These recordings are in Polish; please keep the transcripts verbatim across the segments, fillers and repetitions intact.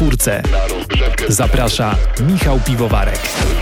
czwórce. Zaprasza Michał Piwowarek.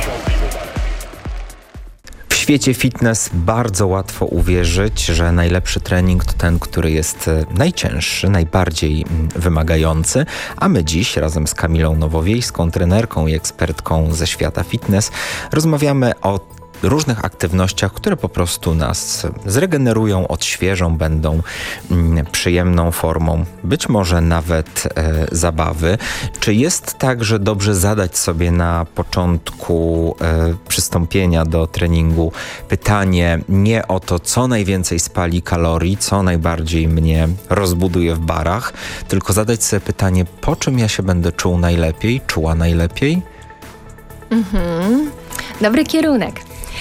W świecie fitness bardzo łatwo uwierzyć, że najlepszy trening to ten, który jest najcięższy, najbardziej wymagający, a my dziś razem z Kamilą Nowowiejską, trenerką i ekspertką ze świata fitness, rozmawiamy o różnych aktywnościach, które po prostu nas zregenerują, odświeżą, będą mm, przyjemną formą, być może nawet e, zabawy. Czy jest tak, że dobrze zadać sobie na początku e, przystąpienia do treningu pytanie nie o to, co najwięcej spali kalorii, co najbardziej mnie rozbuduje w barach, tylko zadać sobie pytanie, po czym ja się będę czuł najlepiej, czuła najlepiej? Mhm. Dobry kierunek.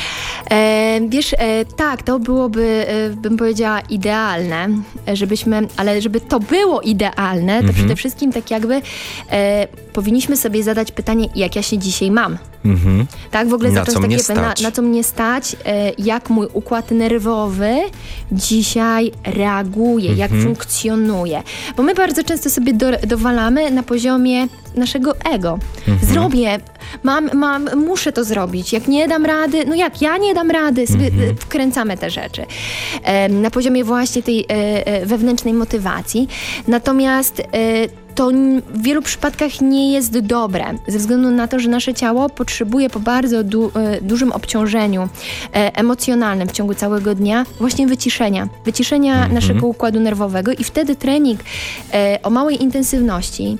E, wiesz, e, tak, to byłoby, e, bym powiedziała, idealne, żebyśmy, ale żeby to było idealne, to mhm. przede wszystkim tak jakby e, powinniśmy sobie zadać pytanie, jak ja się dzisiaj mam. Mhm. Tak, w ogóle na zacząć co takie, mnie stać? Na, na co mnie stać, e, jak mój układ nerwowy dzisiaj reaguje, mhm. jak funkcjonuje. Bo my bardzo często sobie do, dowalamy na poziomie naszego ego. Mhm. Zrobię, mam, mam, muszę to zrobić. Jak nie dam rady, no jak ja nie dam rady, sobie mhm. wkręcamy te rzeczy. E, na poziomie właśnie tej e, wewnętrznej motywacji. Natomiast e, to w wielu przypadkach nie jest dobre, ze względu na to, że nasze ciało potrzebuje po bardzo du- dużym obciążeniu e, emocjonalnym w ciągu całego dnia właśnie wyciszenia. Wyciszenia mm-hmm. naszego układu nerwowego i wtedy trening e, o małej intensywności,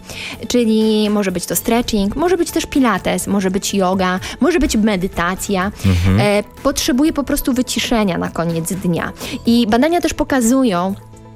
czyli może być to stretching, może być też pilates, może być yoga, może być medytacja, mm-hmm. e, potrzebuje po prostu wyciszenia na koniec dnia. I badania też pokazują,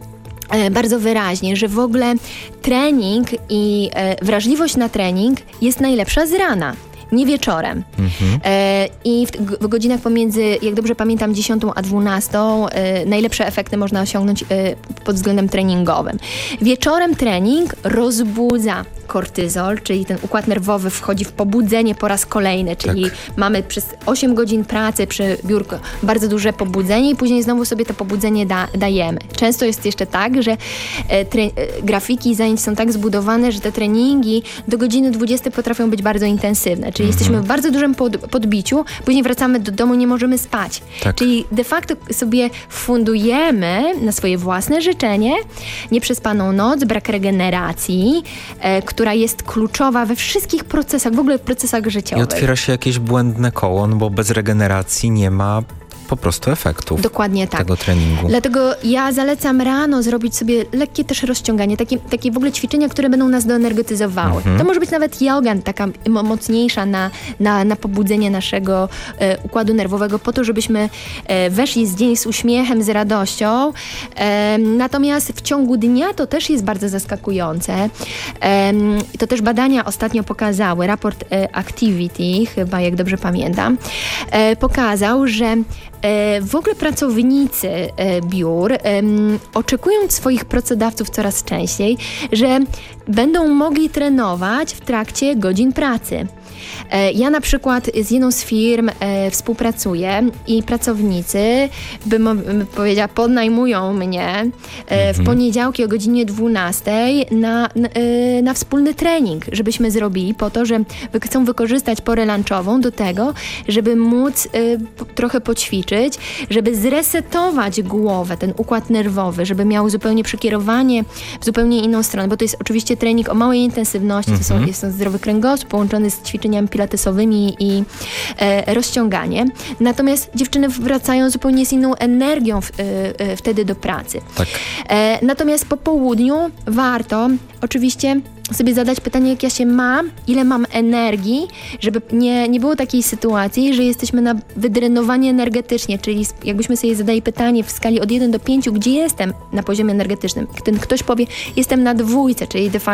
bardzo wyraźnie, że w ogóle trening i e, wrażliwość na trening jest najlepsza z rana, nie wieczorem. Mhm. E, I w, w godzinach pomiędzy, jak dobrze pamiętam, dziesiątą a dwunastą e, najlepsze efekty można osiągnąć e, pod względem treningowym. Wieczorem trening rozbudza kortyzol, czyli ten układ nerwowy wchodzi w pobudzenie po raz kolejny, czyli tak. mamy przez osiem godzin pracy przy biurku bardzo duże pobudzenie i później znowu sobie to pobudzenie da, dajemy. Często jest jeszcze tak, że e, tre, e, grafiki zajęć są tak zbudowane, że te treningi do godziny dwudziestej potrafią być bardzo intensywne, czyli mhm. jesteśmy w bardzo dużym pod, podbiciu, później wracamy do domu, nie możemy spać. Tak. Czyli de facto sobie fundujemy na swoje własne życzenie nieprzespaną noc, brak regeneracji, e, która jest kluczowa we wszystkich procesach, w ogóle w procesach życiowych. I otwiera się jakieś błędne koło, no bo bez regeneracji nie ma po prostu efektów. Dokładnie tak. Tego treningu. Dlatego ja zalecam rano zrobić sobie lekkie też rozciąganie, takie, takie w ogóle ćwiczenia, które będą nas doenergetyzowały. Mhm. To może być nawet yoga, taka mocniejsza na, na, na pobudzenie naszego e, układu nerwowego, po to, żebyśmy e, weszli z dzień z uśmiechem, z radością. E, natomiast w ciągu dnia to też jest bardzo zaskakujące. E, to też badania ostatnio pokazały, raport e, Activity, chyba jak dobrze pamiętam, e, pokazał, że w ogóle pracownicy biur, oczekując swoich pracodawców coraz częściej, że będą mogli trenować w trakcie godzin pracy. Ja na przykład z jedną z firm e, współpracuję i pracownicy, bym, bym powiedziała, podnajmują mnie e, w poniedziałki o godzinie dwunastej na, na, e, na wspólny trening, żebyśmy zrobili po to, że wy, chcą wykorzystać porę lunchową do tego, żeby móc e, p- trochę poćwiczyć, żeby zresetować głowę, ten układ nerwowy, żeby miał zupełnie przekierowanie w zupełnie inną stronę, bo to jest oczywiście trening o małej intensywności, to są, jest to zdrowy kręgosłup połączony z ćwiczeniami pilatesowymi i e, rozciąganie. Natomiast dziewczyny wracają zupełnie z inną energią w, e, e, wtedy do pracy. Tak. E, natomiast po południu warto oczywiście sobie zadać pytanie, jak ja się mam, ile mam energii, żeby nie, nie było takiej sytuacji, że jesteśmy na wydrenowanie energetycznie, czyli jakbyśmy sobie zadali pytanie w skali od jeden do pięciu, gdzie jestem na poziomie energetycznym. Ten ktoś powie, jestem na dwójce, czyli de facto